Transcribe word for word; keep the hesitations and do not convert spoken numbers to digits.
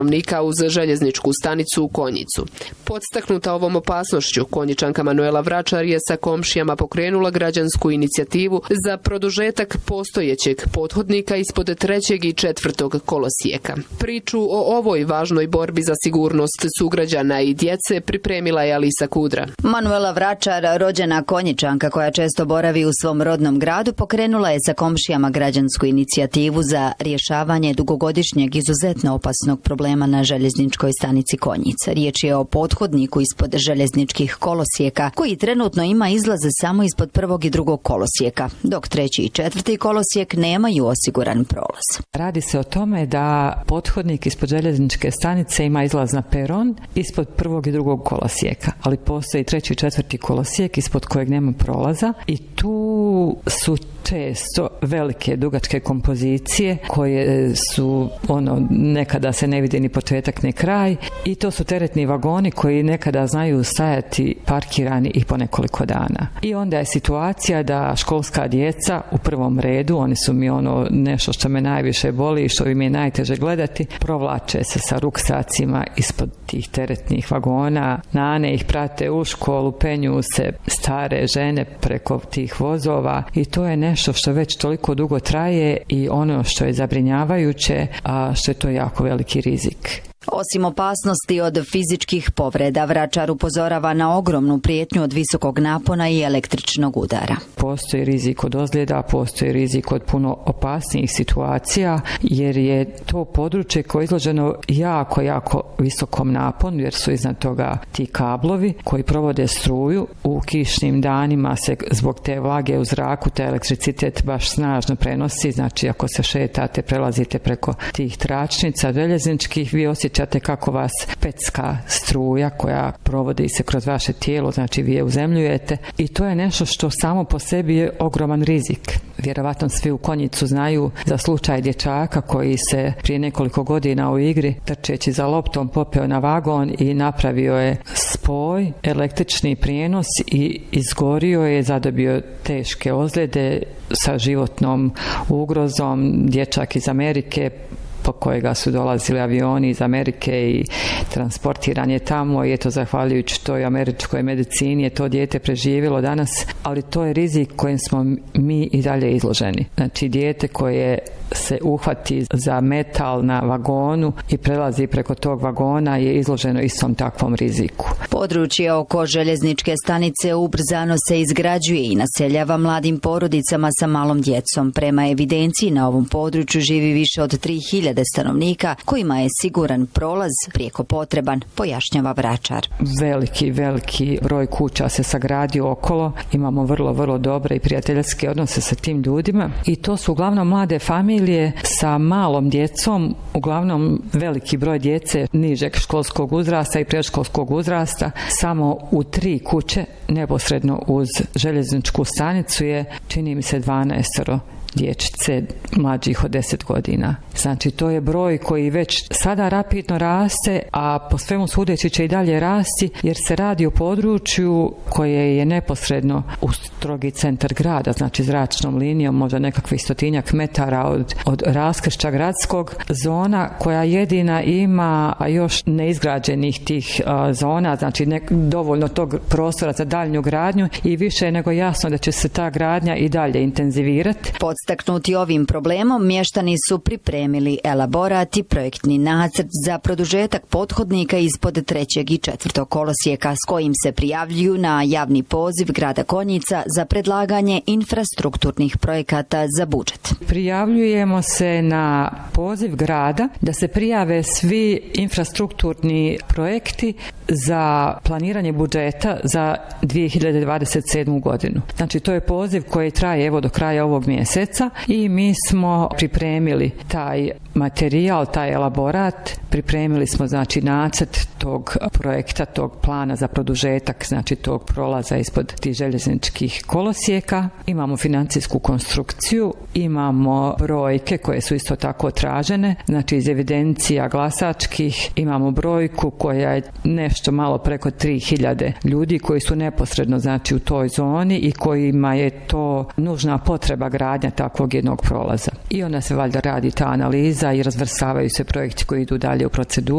stanovnika uz željezničku stanicu u Konjicu. Podstaknuta ovom opasnošću, Konjičanka Manuela Vračar je sa komšijama pokrenula građansku inicijativu za produžetak postojećeg pothodnika ispod trećeg i četvrtog kolosijeka. Priču o ovoj važnoj borbi za sigurnost sugrađana i djece pripremila je Alisa Kudra. Manuela Vračar, rođena Konjičanka koja često boravi u svom rodnom gradu, pokrenula je sa komšijama građansku inicijativu za rješavanje dugogodišnjeg izuzetno opasnog problema na željezničkoj stanici Konjica. Riječ je o pothodniku ispod željezničkih kolosijeka koji trenutno ima izlaze samo ispod prvog i drugog kolosijeka, dok treći i četvrti kolosijek nemaju osiguran prolaz. Radi se o tome da pothodnik ispod željezničke stanice ima izlaz na peron ispod prvog i drugog kolosijeka, ali postoji treći i četvrti kolosijek ispod kojeg nema prolaza i tu su često velike dugačke kompozicije koje su ono nekada se ne vidi ni početak ni kraj i to su teretni vagoni koji nekada znaju stajati parkirani i po nekoliko dana. I onda je situacija da školska djeca u prvom redu, oni su mi ono nešto što me najviše boli i što im je najteže gledati, provlače se sa ruksacima ispod tih teretnih vagona, nane ih prate u školu, penju se stare žene preko tih vozova i to je nešto što već toliko dugo traje i ono što je zabrinjavajuće, a što je to jako veliki rizik. Osim opasnosti od fizičkih povreda, Vračar upozorava na ogromnu prijetnju od visokog napona i električnog udara. Postoji rizik od ozljeda, postoji rizik od puno opasnijih situacija, jer je to područje koje je izloženo jako, jako visokom naponu, jer su iznad toga ti kablovi koji provode struju. U kišnim danima se zbog te vlage u zraku taj elektricitet baš snažno prenosi, znači ako se šetate, prelazite preko tih tračnica željezničkih, vi osjećate kako vas pecka struja koja provodi se kroz vaše tijelo, znači vi je uzemljujete i to je nešto što samo po sebi je ogroman rizik. Vjerovatno svi u Konjicu znaju za slučaj dječaka koji se prije nekoliko godina u igri trčeći za loptom popeo na vagon i napravio je spoj, električni prijenos i izgorio je, zadobio teške ozljede sa životnom ugrozom. Dječak iz Amerike po kojega su dolazili avioni iz Amerike i transportiran je tamo i eto zahvaljujući toj američkoj medicini je to dijete preživjelo danas, ali to je rizik kojim smo mi i dalje izloženi. Znači dijete koje se uhvati za metal na vagonu i prelazi preko tog vagona je izloženo istom takvom riziku. Područje oko željezničke stanice ubrzano se izgrađuje i naseljava mladim porodicama sa malom djecom. Prema evidenciji na ovom području živi više od tri hiljade stanovnika kojima je siguran prolaz prijeko potreban, pojašnjava Vračar. Veliki, veliki broj kuća se sagradio okolo. Imamo vrlo, vrlo dobre i prijateljske odnose sa tim ljudima i to su uglavnom mlade familije sa malom djecom, uglavnom veliki broj djece nižeg školskog uzrasta i predškolskog uzrasta. Samo u tri kuće neposredno uz željezničku stanicu je, čini mi se, dvanaestoro dječice mlađih od deset godina. Znači to je broj koji već sada rapidno raste, a po svemu sudeći će i dalje rasti jer se radi o području koje je neposredno u strogi centar grada, znači zračnom linijom, možda nekakvih stotinjak metara od, od raskršća gradskog, zona koja jedina ima a još neizgrađenih tih a, zona, znači ne, dovoljno tog prostora za daljnju gradnju i više je nego jasno da će se ta gradnja i dalje intenzivirati. Podstaknuti ovim problemom, mještani su pripremili elaborat i projektni nacrt za produžetak pothodnika ispod trećeg i četvrtog kolosijeka s kojim se prijavljuju na javni poziv grada Konjica za predlaganje infrastrukturnih projekata za budžet. Prijavljujemo se na poziv grada da se prijave svi infrastrukturni projekti za planiranje budžeta za dvije hiljade dvadeset sedmu godinu. Znači to je poziv koji traje evo do kraja ovog mjeseca i mi smo pripremili taj materijal, taj elaborat, pripremili smo znači nacrt tog projekta, tog plana za produžetak, znači tog prolaza ispod tih željezničkih kolosijeka. Imamo financijsku konstrukciju, imamo brojke koje su isto tako tražene, znači iz evidencija glasačkih imamo brojku koja je nešto malo preko tri hiljade ljudi koji su neposredno znači u toj zoni i kojima je to nužna potreba gradnja takvog jednog prolaza. I onda se valjda radi ta analiza i razvrstavaju se projekti koji idu dalje u proceduru.